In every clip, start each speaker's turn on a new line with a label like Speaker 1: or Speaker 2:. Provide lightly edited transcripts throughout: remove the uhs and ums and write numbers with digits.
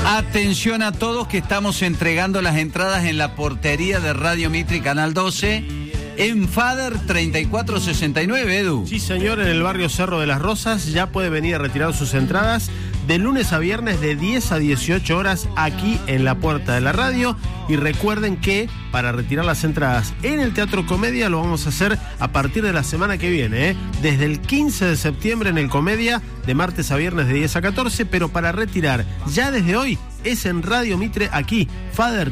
Speaker 1: Atención a todos que estamos entregando las entradas en la portería de Radio Mitre Canal 12 en Fader 3469, Edu.
Speaker 2: Sí, señor, en el barrio Cerro de las Rosas ya puede venir a retirar sus entradas de lunes a viernes de 10 a 18 horas aquí en la puerta de la radio. Y recuerden que para retirar las entradas en el Teatro Comedia lo vamos a hacer a partir de la semana que viene, desde el 15 de septiembre en el Comedia, de martes a viernes de 10 a 14, pero para retirar ya desde hoy es en Radio Mitre, aquí, Fader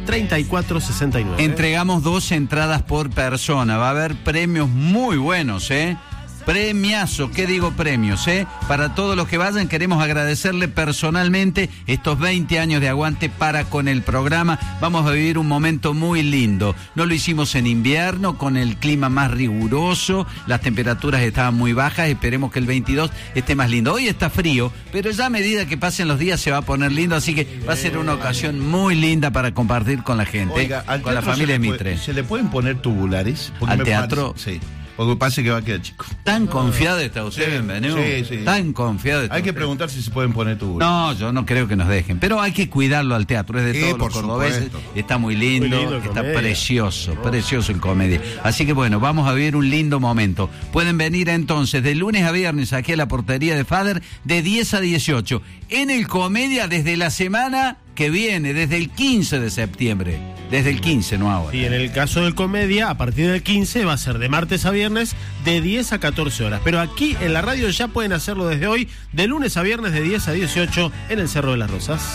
Speaker 2: 3469.
Speaker 1: Entregamos 2 entradas por persona, va a haber premios muy buenos, Premiazo, ¿qué digo premios? Para todos los que vayan, queremos agradecerle personalmente estos 20 años de aguante para con el programa. Vamos a vivir un momento muy lindo. No lo hicimos en invierno, con el clima más riguroso, las temperaturas estaban muy bajas, esperemos que el 22 esté más lindo. Hoy está frío, pero ya a medida que pasen los días se va a poner lindo, así que va a ser una ocasión muy linda para compartir con la gente,
Speaker 3: Oiga,
Speaker 1: con la familia de Mitre.
Speaker 3: ¿Se le pueden poner tubulares?
Speaker 1: ¿Al teatro?
Speaker 3: Sí. Porque parece que va a quedar chico.
Speaker 1: ¿Tan confiado está usted, Bienvenido?
Speaker 3: Sí.
Speaker 1: Tan confiado está
Speaker 3: Hay que
Speaker 1: usted.
Speaker 3: preguntar si se pueden poner tubulares.
Speaker 1: No, yo no creo que nos dejen. Pero hay que cuidarlo al teatro. Es de todos los cordobeses. Está muy lindo está precioso el Comedia. Así que bueno, vamos a vivir un lindo momento. Pueden venir entonces de lunes a viernes aquí a la portería de Fader de 10 a 18. En el Comedia desde la semana que viene, desde el 15 de septiembre. Desde el 15, no ahora.
Speaker 2: Y en el caso del Comedia, a partir del 15 va a ser de martes a viernes de 10 a 14 horas. Pero aquí en la radio ya pueden hacerlo desde hoy, de lunes a viernes de 10 a 18 en el Cerro de las Rosas.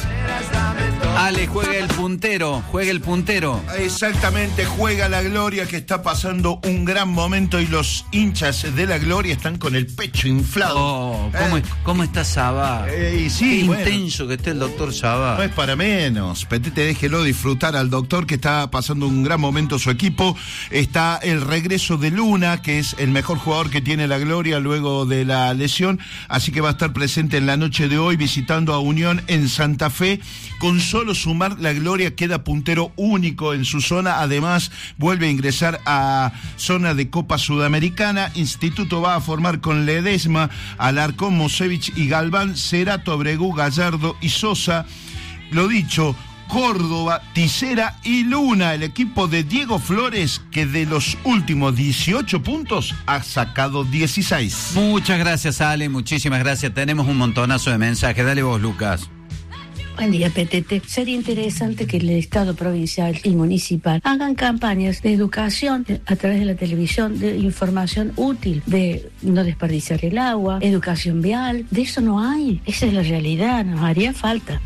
Speaker 1: Ale, juega el puntero.
Speaker 3: Exactamente, juega la Gloria, que está pasando un gran momento y los hinchas de la Gloria están con el pecho inflado.
Speaker 1: Oh, ¿cómo está Sabá?
Speaker 3: Sí,
Speaker 1: qué
Speaker 3: bueno,
Speaker 1: intenso que está el doctor Sabá.
Speaker 3: no es para menos. Petete, déjelo disfrutar al doctor, que está pasando un gran momento su equipo. Está el regreso de Luna, que es el mejor jugador que tiene la Gloria luego de la lesión, así que va a estar presente en la noche de hoy visitando a Unión en Santa Fe. Con solo sumar, la Gloria queda puntero único en su zona. Además, vuelve a ingresar a zona de Copa Sudamericana. Instituto va a formar con Ledesma, Alarcón, Mosevich y Galván, Cerato, Abregu, Gallardo y Sosa. Lo dicho, Córdoba, Tisera y Luna, el equipo de Diego Flores, que de los últimos 18 puntos ha sacado 16.
Speaker 1: Muchas gracias, Ale, muchísimas gracias. Tenemos un montonazo de mensajes. Dale vos, Lucas.
Speaker 4: Buen día, Petete. Sería interesante que el Estado provincial y municipal hagan campañas de educación a través de la televisión, de información útil, de no desperdiciar el agua, educación vial. De eso no hay. Esa es la realidad, nos haría falta.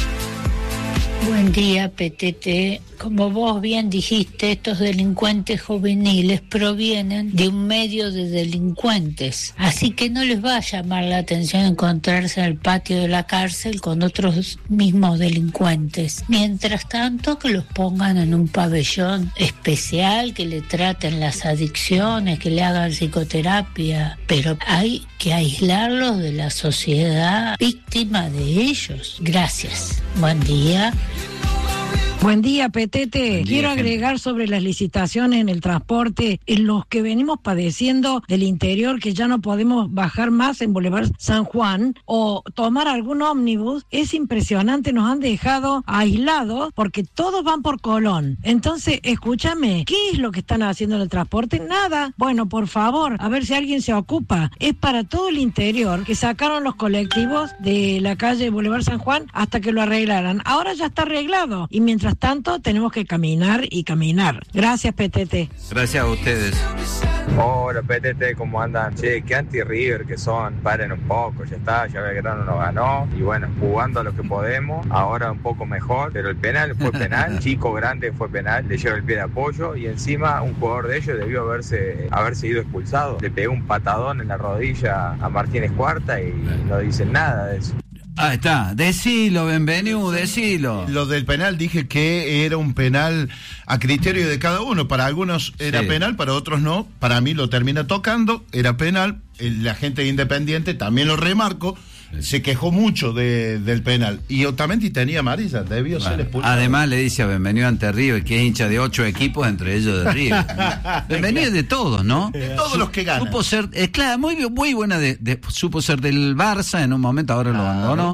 Speaker 5: Buen día, Petete. Como vos bien dijiste, estos delincuentes juveniles provienen de un medio de delincuentes, así que no les va a llamar la atención encontrarse en el patio de la cárcel con otros mismos delincuentes. Mientras tanto, que los pongan en un pabellón especial, que le traten las adicciones, que le hagan psicoterapia, pero hay que aislarlos de la sociedad víctima de ellos. Gracias. Buen día.
Speaker 6: Buen día, Petete.
Speaker 1: Buen día,
Speaker 6: Quiero
Speaker 1: gente.
Speaker 6: agregar sobre las licitaciones en el transporte, en los que venimos padeciendo del interior, que ya no podemos bajar más en Boulevard San Juan o tomar algún ómnibus. Es impresionante, nos han dejado aislados porque todos van por Colón. Entonces, escúchame, ¿qué es lo que están haciendo en el transporte? Nada. Bueno, por favor, a ver si alguien se ocupa. Es para todo el interior que sacaron los colectivos de la calle Boulevard San Juan hasta que lo arreglaran. Ahora ya está arreglado y mientras tanto tenemos que caminar y caminar. Gracias, Petete.
Speaker 1: Gracias a ustedes.
Speaker 7: Hola, PTT, ¿cómo andan? Che, qué anti-River que son. Paren un poco, ya está, ya Belgrano nos ganó. Y bueno, jugando a lo que podemos, ahora un poco mejor. Pero el penal fue penal, chico, grande fue penal. Le lleva el pie de apoyo y encima un jugador de ellos debió haberse ido expulsado. Le pegó un patadón en la rodilla a Martínez Cuarta y no dicen nada de eso.
Speaker 1: Ah, está. Decilo, Benvenu, decilo.
Speaker 3: Lo del penal dije que era un penal a criterio de cada uno. Para algunos era penal, para otros no. Para mí lo termina tocando, era penal. La gente de Independiente, también lo remarco, se quejó mucho del penal. Y Otamendi tenía amarilla, debió ser expulsado.
Speaker 1: Además le dice a Benvenido ante River, que es hincha de 8 equipos, entre ellos de River. Benvenido es de todos, ¿no?
Speaker 3: De todos los que ganan.
Speaker 1: Supo ser, claro, muy buena, supo ser del Barça en un momento, ahora lo abandonó.
Speaker 3: Sí.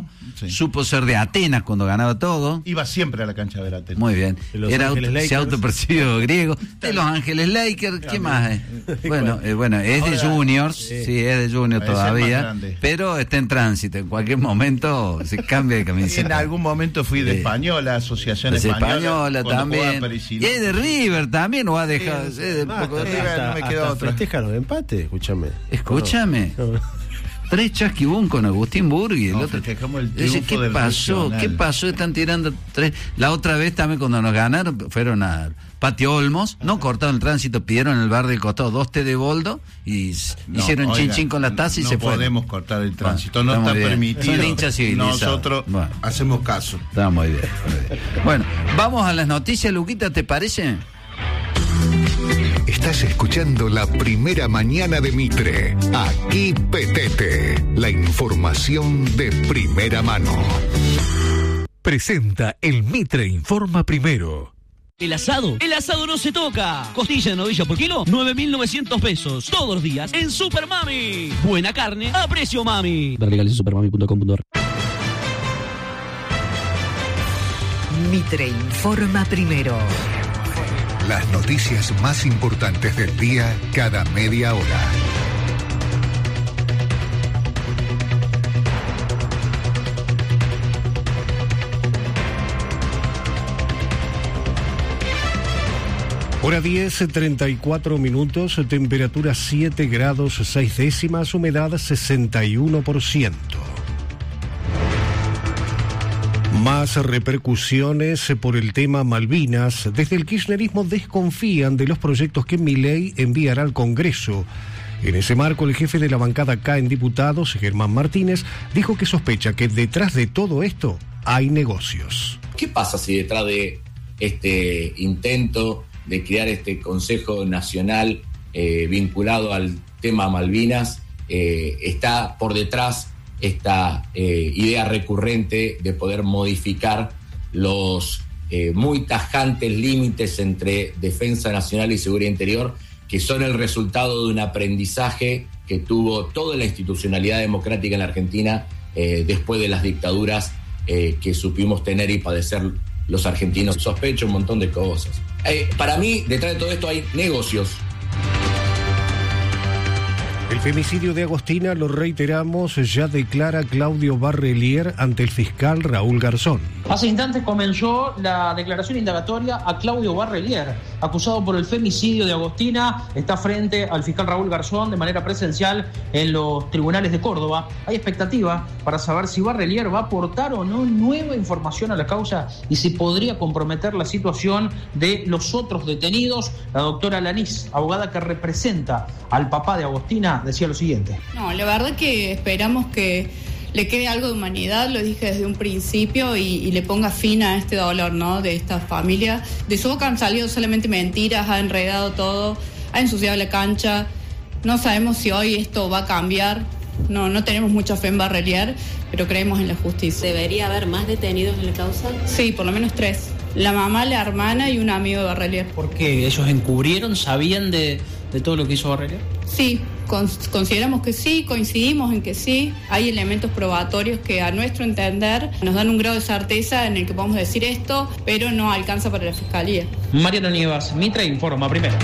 Speaker 3: Sí.
Speaker 1: Supo ser de Atenas cuando ganaba todo.
Speaker 3: Iba siempre a la cancha de la Atenas.
Speaker 1: Muy bien. Se autopercibió griego. De Los Ángeles Lakers, ¿qué más es? Bueno, es de Juniors, sí, es de Juniors todavía, pero está en tránsito. En cualquier momento se cambia de camiseta.
Speaker 3: En algún momento fui de Española, Asociación
Speaker 1: Española también. Y es de River también, o ha dejado.
Speaker 2: No me queda otra. Festejan los empates, escúchame.
Speaker 1: No. 3 chasquibún con Agustín Burgui. El otro. ¿Qué pasó? ¿Qué pasó? Están tirando 3. La otra vez también cuando nos ganaron, fueron a Patio Olmos, no cortaron el tránsito, pidieron en el bar del costado 2 té de boldo y hicieron chin con la taza y se fueron.
Speaker 3: No podemos cortar el tránsito, no está permitido.
Speaker 1: Son hinchas civilizados.
Speaker 3: Nosotros hacemos caso.
Speaker 1: Está muy bien. Bueno, vamos a las noticias, Luquita, ¿te parece?
Speaker 8: Estás escuchando La Primera Mañana de Mitre. Aquí Petete, la información de primera mano. Presenta el Mitre Informa Primero.
Speaker 9: ¿El asado? El asado no se toca. Costilla de novilla por kilo, 9.900 pesos. Todos los días en Super Mami. Buena carne a precio mami.
Speaker 10: Legales en supermami.com.ar.
Speaker 11: Mitre Informa Primero.
Speaker 8: Las noticias más importantes del día cada media hora.
Speaker 12: Hora 10, 34 minutos, temperatura 7 grados 6 décimas, humedad 61%. Más repercusiones por el tema Malvinas. Desde el kirchnerismo desconfían de los proyectos que Milei enviará al Congreso. En ese marco, el jefe de la bancada acá en Diputados, Germán Martínez, dijo que sospecha que detrás de todo esto hay negocios.
Speaker 13: ¿Qué pasa si detrás de este intento de crear este Consejo Nacional vinculado al tema Malvinas está por detrás esta idea recurrente de poder modificar los muy tajantes límites entre defensa nacional y seguridad interior, que son el resultado de un aprendizaje que tuvo toda la institucionalidad democrática en la Argentina después de las dictaduras que supimos tener y padecer los argentinos? Sospecho un montón de cosas. Para mí, detrás de todo esto hay negocios.
Speaker 12: El femicidio de Agostina, lo reiteramos, ya declara Claudio Barrelier ante el fiscal Raúl Garzón.
Speaker 14: Hace instantes comenzó la declaración indagatoria a Claudio Barrelier, acusado por el femicidio de Agostina. Está frente al fiscal Raúl Garzón de manera presencial en los tribunales de Córdoba. Hay expectativa para saber si Barrelier va a aportar o no nueva información a la causa y si podría comprometer la situación de los otros detenidos. La doctora Lanís, abogada que representa al papá de Agostina, decía lo siguiente.
Speaker 15: No, la verdad que esperamos que le quede algo de humanidad, lo dije desde un principio, y le ponga fin a este dolor, ¿no?, de esta familia. De su boca han salido solamente mentiras, ha enredado todo, ha ensuciado la cancha. No sabemos si hoy esto va a cambiar. No tenemos mucha fe en Barrelier, pero creemos en la justicia.
Speaker 16: ¿Debería haber más detenidos en la causa?
Speaker 15: Sí, por lo menos 3. La mamá, la hermana y un amigo de Barrelier.
Speaker 14: ¿Por qué? ¿Ellos encubrieron? ¿Sabían de todo lo que hizo Barrelier?
Speaker 15: Sí, consideramos que sí, coincidimos en que sí. Hay elementos probatorios que a nuestro entender nos dan un grado de certeza en el que podemos decir esto, pero no alcanza para la Fiscalía.
Speaker 14: Mariano Nievas, Mitre Informa Primero.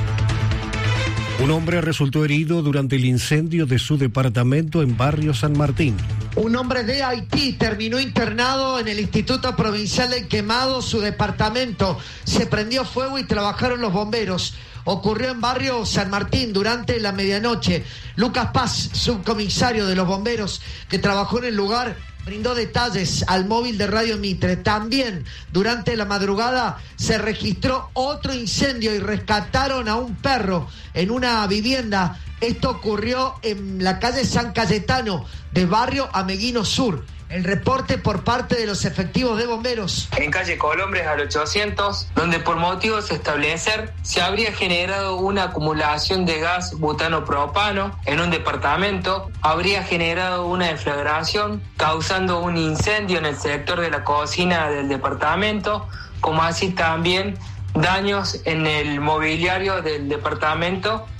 Speaker 12: Un hombre resultó herido durante el incendio de su departamento en Barrio San Martín.
Speaker 17: Un hombre de Haití terminó internado en el Instituto Provincial de Quemado. Su departamento se prendió fuego y trabajaron los bomberos. Ocurrió en Barrio San Martín durante la medianoche. Lucas Paz, subcomisario de los bomberos que trabajó en el lugar, brindó detalles al móvil de Radio Mitre. También durante la madrugada se registró otro incendio y rescataron a un perro en una vivienda. Esto ocurrió en la calle San Cayetano de Barrio Ameguino Sur. El reporte por parte de los efectivos de bomberos.
Speaker 18: En calle Colombres al 800, donde por motivos de establecer se habría generado una acumulación de gas butano-propano en un departamento, habría generado una deflagración, causando un incendio en el sector de la cocina del departamento, como así también daños en el mobiliario del departamento